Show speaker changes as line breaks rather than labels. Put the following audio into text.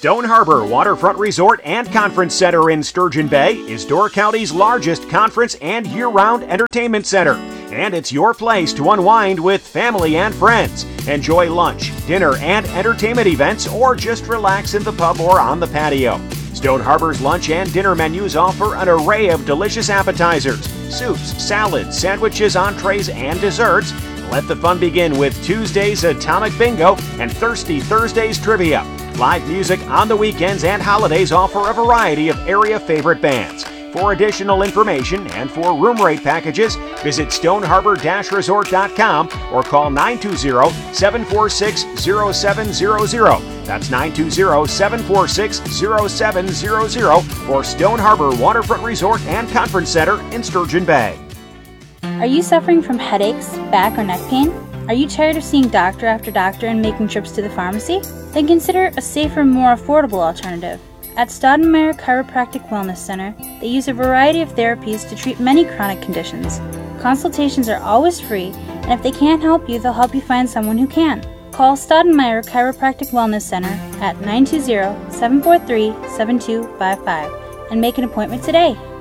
Stone Harbor Waterfront Resort and Conference Center in Sturgeon Bay is Door County's largest conference and year-round entertainment center. And it's your place to unwind with family and friends. Enjoy lunch, dinner, and entertainment events, or just relax in the pub or on the patio. Stone Harbor's lunch and dinner menus offer an array of delicious appetizers, soups, salads, sandwiches, entrees, and desserts. Let the fun begin with Tuesday's Atomic Bingo and Thirsty Thursday's Trivia. Live music on the weekends and holidays offer a variety of area favorite bands. For additional information and for room rate packages, visit stoneharbor-resort.com or call 920-746-0700. That's 920-746-0700 for Stone Harbor Waterfront Resort and Conference Center in Sturgeon Bay.
Are you suffering from headaches, back or neck pain? Are you tired of seeing doctor after doctor and making trips to the pharmacy? Then consider a safer, more affordable alternative. At Staudenmeyer Chiropractic Wellness Center, they use a variety of therapies to treat many chronic conditions. Consultations are always free, and if they can't help you, they'll help you find someone who can. Call Staudenmeyer Chiropractic Wellness Center at 920-743-7255 and make an appointment today.